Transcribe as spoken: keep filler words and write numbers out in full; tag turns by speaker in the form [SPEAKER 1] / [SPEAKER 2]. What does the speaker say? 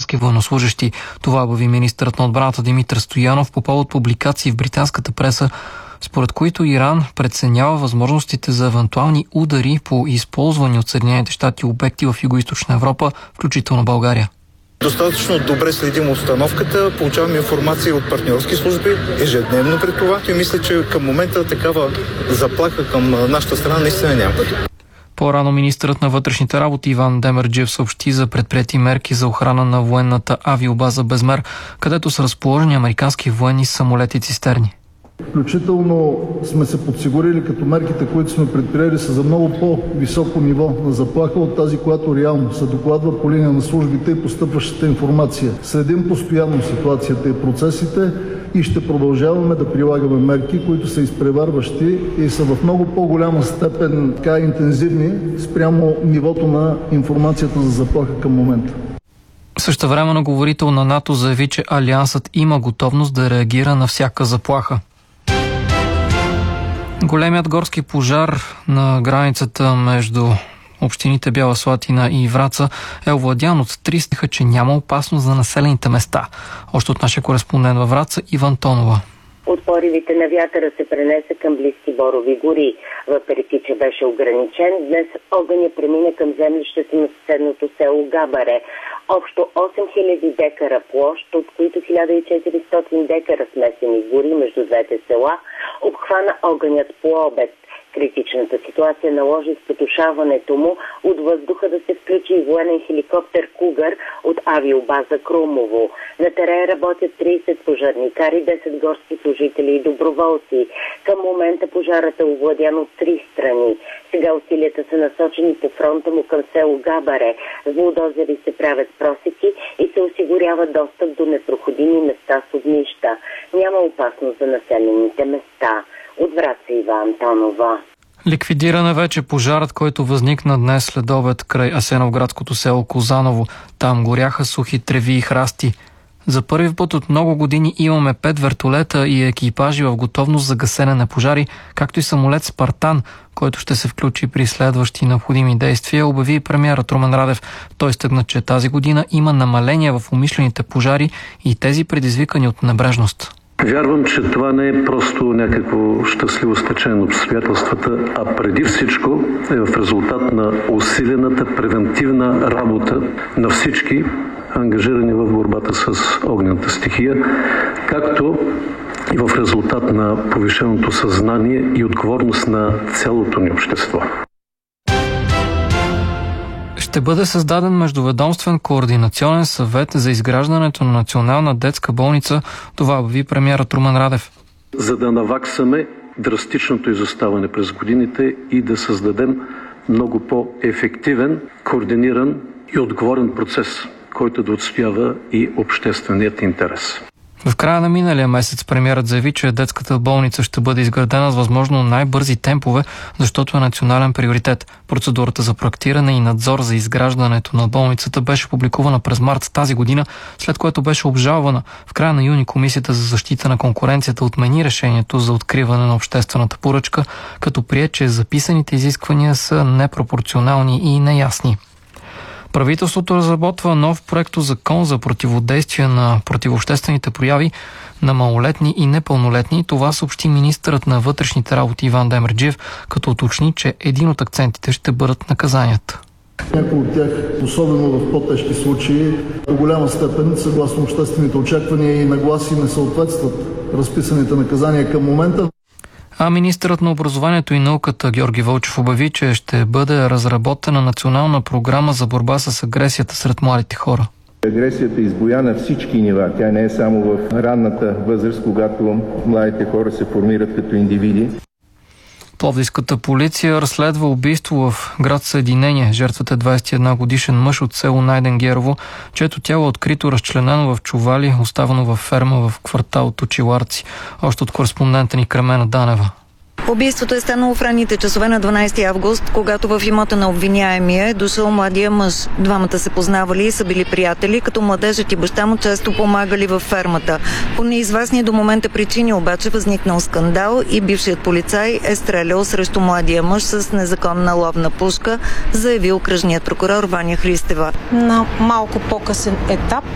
[SPEAKER 1] американски военнослужещи. Това обяви министърът на отбраната Димитър Стоянов по повод публикации в британската преса, според които Иран преценява възможностите за евентуални удари по използвани от Съединените щати обекти в Югоизточна Европа, включително България.
[SPEAKER 2] Достатъчно добре следим обстановката, получаваме информация от партньорски служби ежедневно при това и мисля, че към момента такава заплаха към нашата страна наистина няма.
[SPEAKER 1] По-рано министърът на вътрешните работи Иван Демерджиев съобщи за предприети мерки за охрана на военната авиобаза Безмер, където са разположени американски военни самолети цистерни.
[SPEAKER 3] Включително сме се подсигурили, като мерките, които сме предприели, са за много по-високо ниво на заплаха от тази, която реално се докладва по линия на службите и постъпващата информация. Следим постоянно ситуацията и процесите и ще продължаваме да прилагаме мерки, които са изпреварващи и са в много по-голяма степен така интензивни спрямо нивото на информацията за заплаха към момента.
[SPEAKER 1] Същевременно говорител на НАТО заяви, че Алиансът има готовност да реагира на всяка заплаха. Големият горски пожар на границата между общините Бяла Слатина и Враца е овладян от тристиха, че няма опасност за населените места. Още от нашия кореспондент във Враца Иван Тонова.
[SPEAKER 4] От поривите на вятъра се пренесе към близки борови гори. Въпреки че беше ограничен, днес огъня премина към землището на съседното село Габаре. Общо осем хиляди декара площ, от които хиляда и четиристотин декара смесени гори между двете села, обхвана огънят по обед. Критичната ситуация наложи спетушаването му от въздуха да се включи и военен хеликоптер Кугър от авиобаза Крумово. На терен работят трийсет пожарникари, десет горски служители и доброволци. Към момента пожарът е овладян от три страни. Сега усилията са насочени по фронта му към село Габаре. С булдозери се правят просеки и се осигурява достъп до непроходими места с огнища. Няма опасност за населените места. От Враца Ива Антонова.
[SPEAKER 1] Ликвидиран е вече пожарът, който възникна днес след обед край Асеновградското село Козаново. Там горяха сухи треви и храсти. За първи път от много години имаме пет вертолета и екипажи в готовност за гасене на пожари, както и самолет Спартан, който ще се включи при следващи необходими действия, обяви и премиерът Румен Радев. Той стъгна, че тази година има намаление в умишлените пожари и тези предизвикани от небрежност.
[SPEAKER 5] Вярвам, че това не е просто някакво щастливо стечение на обстоятелствата, а преди всичко е в резултат на усилената превентивна работа на всички ангажирани в борбата с огнената стихия, както и в резултат на повишеното съзнание и отговорност на цялото ни общество.
[SPEAKER 1] Ще бъде създаден междуведомствен координационен съвет за изграждането на национална детска болница. Това обяви премиерът Румен Радев.
[SPEAKER 5] За да наваксаме драстичното изоставане през годините и да създадем много по-ефективен, координиран и отговорен процес, който да отстоява и общественият интерес.
[SPEAKER 1] В края на миналия месец премиерът заяви, че детската болница ще бъде изградена с възможно най-бързи темпове, защото е национален приоритет. Процедурата за проектиране и надзор за изграждането на болницата беше публикувана през март тази година, след което беше обжалвана. В края на юни Комисията за защита на конкуренцията отмени решението за откриване на обществената поръчка, като прие, че записаните изисквания са непропорционални и неясни. Правителството разработва нов проектозакон за противодействие на противообществените прояви на малолетни и непълнолетни. Това съобщи министърът на вътрешните работи Иван Демерджиев, като уточни, че един от акцентите ще бъдат наказанията.
[SPEAKER 3] Някои от тях, особено в по-тежки случаи, до голяма степен, съгласно обществените очаквания и нагласи, не съответстват разписаните наказания към момента.
[SPEAKER 1] А министърът на образованието и науката Георги Вълчев обяви, че ще бъде разработена национална програма за борба с агресията сред младите хора.
[SPEAKER 6] Агресията избуя на всички нива. Тя не е само в ранната възраст, когато младите хора се формират като индивиди.
[SPEAKER 1] Пловдивската полиция разследва убийство в град Съединение. Жертвата е двадесет и една годишен мъж от село Найденгерово, чието тяло е открито разчленено в чували, оставено във ферма в квартал Точиларци. Още от кореспондента ни Кремена Данева.
[SPEAKER 7] Убийството е станало в ранните часове на дванадесети август, когато в имота на обвиняемия е дошъл младия мъж. Двамата се познавали и са били приятели, като младежът и баща му често помагали във фермата. По неизвестни до момента причини обаче възникнал скандал и бившият полицай е стрелял срещу младия мъж с незаконна ловна пушка, заяви окръжният прокурор Ваня Христева.
[SPEAKER 8] На малко по-късен етап